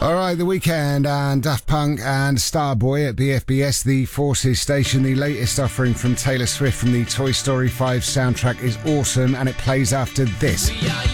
All right, The Weeknd and Daft Punk and Starboy at BFBS, the Forces station. The latest offering from Taylor Swift from the Toy Story 5 soundtrack is awesome, and it plays after this.